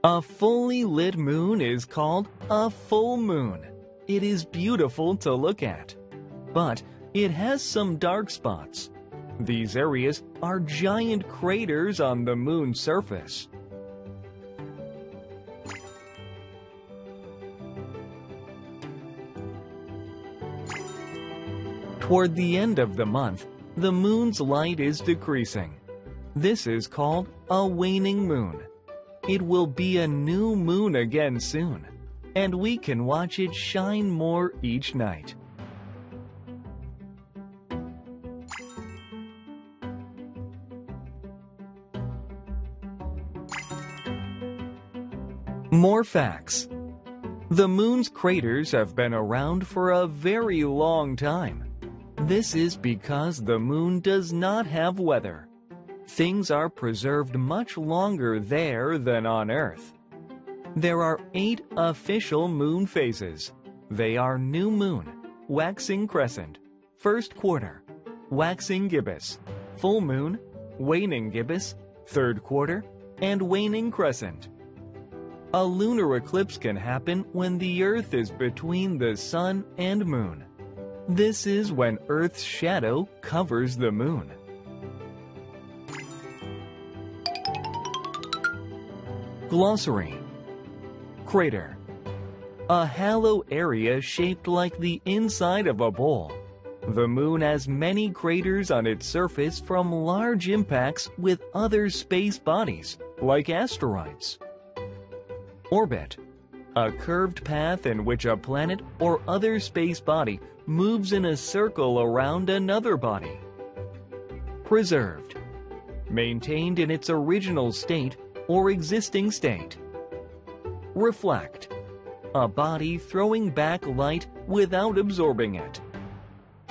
A fully lit moon is called a full moon. It is beautiful to look at, but it has some dark spots. These areas are giant craters on the moon's surface. Toward the end of the month, the moon's light is decreasing. This is called a waning moon. It will be a new moon again soon, and we can watch it shine more each night. More facts. The moon's craters have been around for a very long time. This is because the moon does not have weather. Things are preserved much longer there than on Earth. There are 8 official moon phases. They are new moon, waxing crescent, first quarter, waxing gibbous, full moon, waning gibbous, third quarter, and waning crescent. A lunar eclipse can happen when the Earth is between the sun and moon. This is when Earth's shadow covers the moon. Glossary. Crater. A hollow area shaped like the inside of a bowl. The moon has many craters on its surface from large impacts with other space bodies, like asteroids. Orbit. A curved path in which a planet or other space body moves in a circle around another body. Preserved. Maintained in its original state or existing state. Reflect. A body throwing back light without absorbing it.